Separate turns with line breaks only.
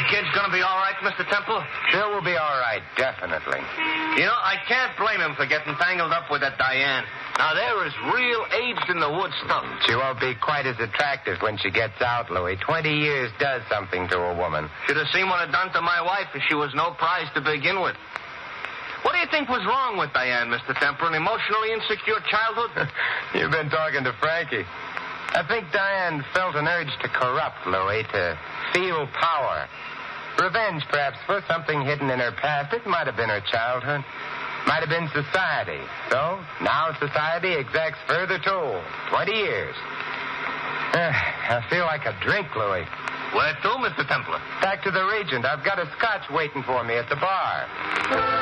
kid's gonna be all right, Mr. Temple?
Phil will be all right, definitely.
You know, I can't blame him for getting tangled up with that Diane. Now, there is real aged-in-the-wood stuff.
She won't be quite as attractive when she gets out, Louis. 20 years does something to a woman.
Should have seen what it done to my wife if she was no prize to begin with. What do you think was wrong with Diane, Mr. Temple? An emotionally insecure childhood?
You've been talking to Frankie. I think Diane felt an urge to corrupt, Louis, to feel power. Revenge, perhaps, for something hidden in her past. It might have been her childhood. Might have been society. So, now society exacts further toll. 20 years. I feel like a drink, Louis.
Where to, Mr. Templar?
Back to the Regent. I've got a scotch waiting for me at the bar.